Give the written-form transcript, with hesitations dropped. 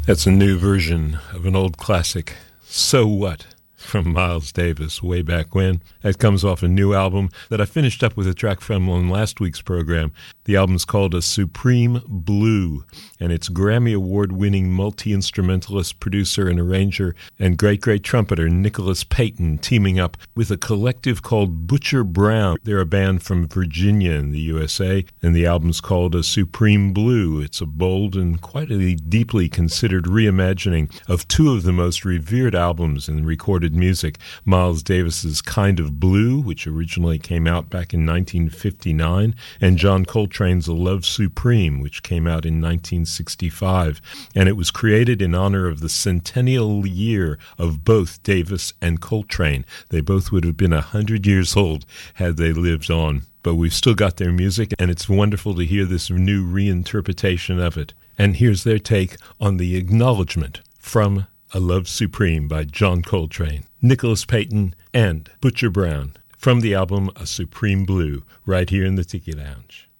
That's a new version of an old classic, So What, from Miles Davis way back when. That comes off a new album that I finished up with a track from on last week's program. The album's called A Supreme Blue, and it's Grammy Award-winning multi-instrumentalist, producer, and arranger, and great trumpeter Nicholas Payton teaming up with a collective called Butcher Brown. They're a band from Virginia in the USA, and the album's called A Supreme Blue. It's a bold and quite a deeply considered reimagining of two of the most revered albums in recorded music, Miles Davis's Kind of Blue, which originally came out back in 1959, and John Coltrane's A Love Supreme, which came out in 1965. And it was created in honor of the centennial year of both Davis and Coltrane. They both would have been 100 years old had they lived on. But we've still got their music, and it's wonderful to hear this new reinterpretation of it. And here's their take on the acknowledgement from A Love Supreme by John Coltrane, Nicholas Payton, and Butcher Brown, from the album A Supreme Blue, right here in the Tiki Lounge.